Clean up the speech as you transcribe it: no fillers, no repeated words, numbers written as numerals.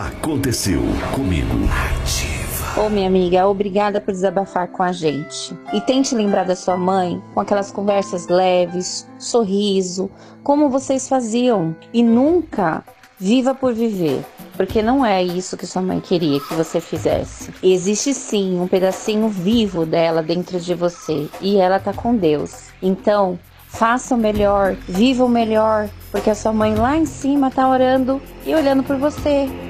Aconteceu comigo. Ô, minha amiga, obrigada por desabafar com a gente. E tente lembrar da sua mãe com aquelas conversas leves, sorriso, como vocês faziam. E nunca viva por viver, porque não é isso que sua mãe queria que você fizesse. Existe sim um pedacinho vivo dela dentro de você e ela tá com Deus. Então, faça o melhor, viva o melhor, porque a sua mãe lá em cima tá orando e olhando por você.